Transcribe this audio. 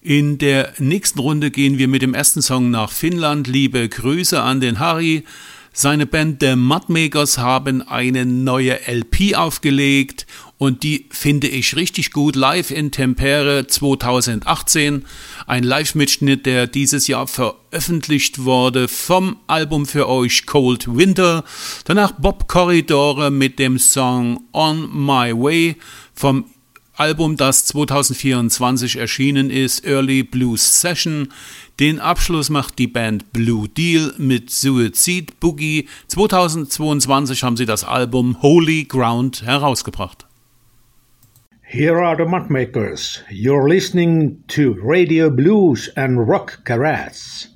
In der nächsten Runde gehen wir mit dem ersten Song nach Finnland. Liebe Grüße an den Harry. Seine Band The Mudmakers haben eine neue LP aufgelegt und die finde ich richtig gut. Live in Tampere 2018. Ein Live-Mitschnitt, der dieses Jahr veröffentlicht wurde vom Album für euch Cold Winter. Danach Bob Corridore mit dem Song On My Way vom Album, das 2024 erschienen ist, Early Blues Session. Den Abschluss macht die Band Blue Deal mit Suicide Boogie. 2022 haben sie das Album Holy Ground herausgebracht. Here are the Mudmakers. You're listening to Radio Blues and Rock Garage.